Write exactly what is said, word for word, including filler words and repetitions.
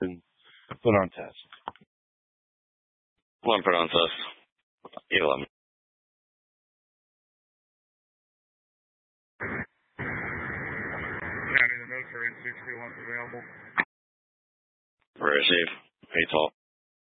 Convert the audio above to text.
been put on test. One put on test. eleven. County, the notes are in sixty-one available. Receive. Eight tall.